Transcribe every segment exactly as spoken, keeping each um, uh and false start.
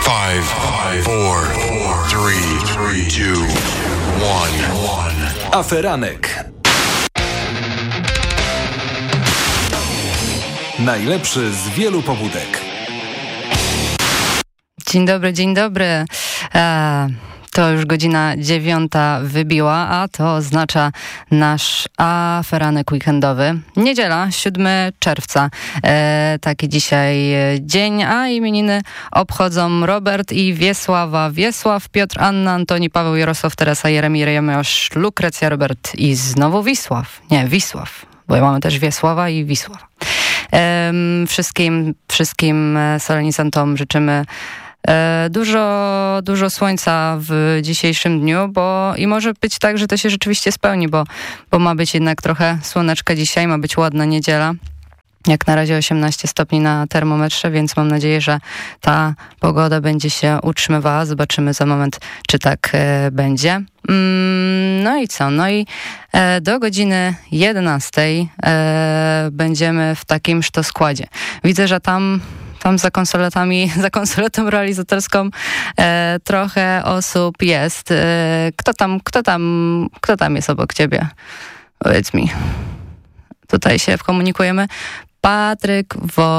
Five, five, four, four, three, three, two, one, one. Aferanek. Najlepszy z wielu pobudek. Dzień dobry, dzień dobry. E, to już godzina dziewiąta wybiła, a to oznacza nasz aferanek weekendowy. Niedziela, siódmego czerwca. E, taki dzisiaj dzień, a imieniny obchodzą Robert i Wiesława. Wiesław, Piotr, Anna, Antoni, Paweł, Jarosław, Teresa, Jeremi, Jeremiasz, Lukrecja, Robert i znowu Wisław. Nie, Wisław, bo mamy też Wiesława i Wisława. E, wszystkim, wszystkim solenizantom życzymy Dużo, dużo słońca w dzisiejszym dniu, bo i może być tak, że to się rzeczywiście spełni, bo, bo ma być jednak trochę słoneczka dzisiaj, ma być ładna niedziela. Jak na razie osiemnaście stopni na termometrze, więc mam nadzieję, że ta pogoda będzie się utrzymywała. Zobaczymy za moment, czy tak e, będzie. Mm, no i co? No i e, do godziny jedenastej e, będziemy w takimż to składzie. Widzę, że tam... Tam za konsoletami, za konsoletą realizatorską e, trochę osób jest. E, kto tam, kto tam, kto tam jest obok ciebie? Powiedz mi. Tutaj się komunikujemy. Patryk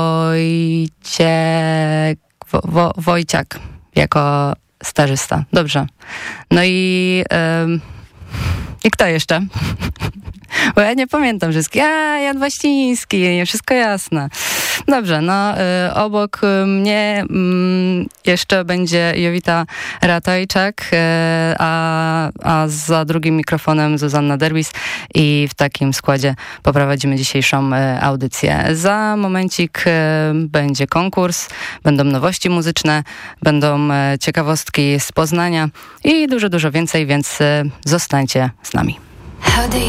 Wojciek, Wo, Wo, Wojciak jako starzysta. Dobrze. No i, e, i kto jeszcze? Bo ja nie pamiętam wszystkich. A, Jan Waściński, wszystko jasne. Dobrze, no y, obok mnie y, jeszcze będzie Jowita Ratojczak, y, a, a za drugim mikrofonem Zuzanna Derbis i w takim składzie poprowadzimy dzisiejszą y, audycję. Za momencik y, będzie konkurs, będą nowości muzyczne, będą y, ciekawostki z Poznania i dużo, dużo więcej, więc y, zostańcie z nami. How do you